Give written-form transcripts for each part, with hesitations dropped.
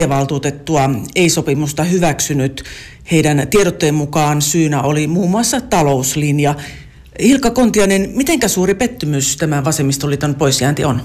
valtuutettua ei sopimusta hyväksynyt. Heidän tiedotteen mukaan syynä oli muun muassa talouslinja. Hilkka Kontiainen, mitenkä suuri pettymys tämä vasemmistoliiton poisjäänti on?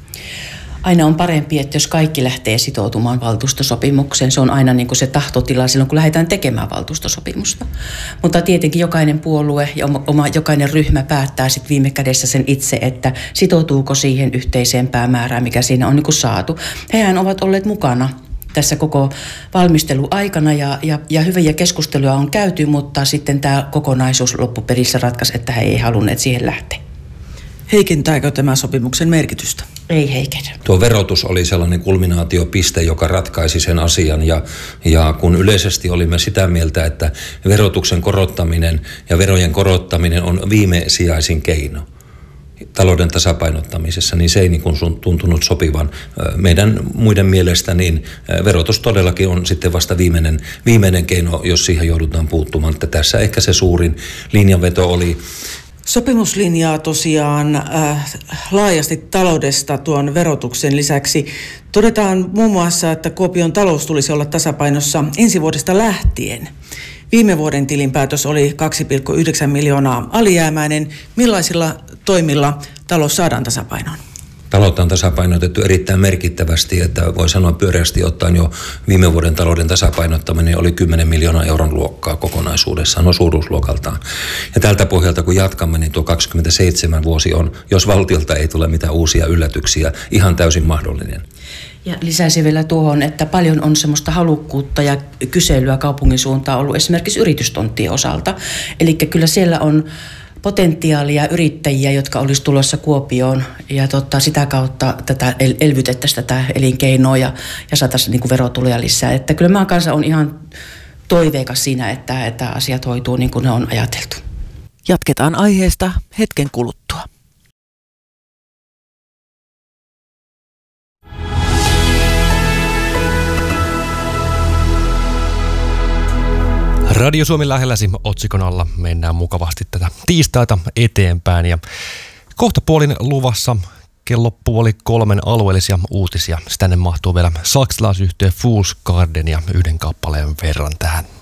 Aina on parempi, että jos kaikki lähtee sitoutumaan valtuustosopimukseen, se on aina niin kuin se tahtotila silloin, kun lähdetään tekemään valtuustosopimusta. Mutta tietenkin jokainen puolue ja jokainen ryhmä päättää sitten viime kädessä sen itse, että sitoutuuko siihen yhteiseen päämäärään, mikä siinä on niin kuin saatu. Hehän ovat olleet mukana tässä koko valmisteluaikana ja hyviä keskusteluja on käyty, mutta sitten tämä kokonaisuus loppupelissä ratkaisi, että he ei halunneet siihen lähteä. Heikentääkö tämä sopimuksen merkitystä? Ei heikennä. Tuo verotus oli sellainen kulminaatiopiste, joka ratkaisi sen asian ja kun yleisesti olimme sitä mieltä, että verotuksen korottaminen ja verojen korottaminen on viimesijaisin keino talouden tasapainottamisessa, niin se ei niin kuin tuntunut sopivan. Meidän muiden mielestä niin verotus todellakin on sitten vasta viimeinen keino, jos siihen joudutaan puuttumaan. Että tässä ehkä se suurin linjanveto oli. Sopimuslinjaa tosiaan laajasti taloudesta tuon verotuksen lisäksi. Todetaan muun muassa, että Kuopion talous tulisi olla tasapainossa ensi vuodesta lähtien. Viime vuoden tilinpäätös oli 2,9 miljoonaa alijäämäinen. Millaisilla toimilla talous saadaan tasapainoon? Taloutta on tasapainotettu erittäin merkittävästi, että voi sanoa pyöreästi ottaen jo viime vuoden talouden tasapainottaminen oli 10 miljoonan euron luokkaa kokonaisuudessaan, no suuruusluokaltaan. Ja tältä pohjalta kun jatkamme, niin tuo 27 vuosi on, jos valtiolta ei tule mitään uusia yllätyksiä, ihan täysin mahdollinen. Ja lisäisin vielä tuohon, että paljon on semmoista halukkuutta ja kyselyä kaupungin suuntaan ollut esimerkiksi yritystonttien osalta. Eli kyllä siellä on potentiaalia yrittäjiä, jotka olisi tulossa Kuopioon ja sitä kautta elvytettäisiin tätä elinkeinoa ja saataisiin niin kuin verotuloja lisää. Että kyllä maan kansa on ihan toiveikas siinä, että asiat hoituu niin kuin ne on ajateltu. Jatketaan aiheesta hetken kuluttua. Radio Suomi lähelläsi otsikon alla mennään mukavasti tätä tiistaita eteenpäin ja kohtapuolin luvassa kello 2:30 alueellisia uutisia. Tänne mahtuu vielä saksalaisyhtiö Fools Garden ja yhden kappaleen verran tähän.